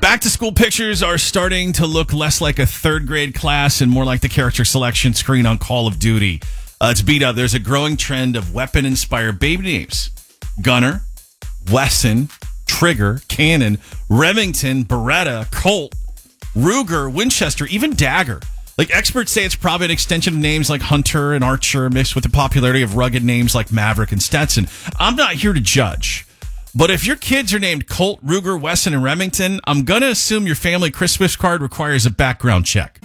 Back to school pictures are starting to look less like a third grade class and more like the character selection screen on Call of Duty. It's beat up. There's a growing trend of weapon-inspired baby names. Gunner, Wesson, Trigger, Cannon, Remington, Beretta, Colt, Ruger, Winchester, even Dagger. Like, experts say it's probably an extension of names like Hunter and Archer mixed with the popularity of rugged names like Maverick and Stetson. I'm not here to judge. But if your kids are named Colt, Ruger, Wesson, and Remington, I'm going to assume your family Christmas card requires a background check.